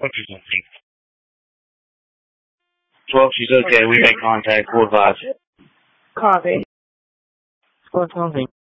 or something. Well, she's okay. We make contact. We'll advise. Copy. What's something?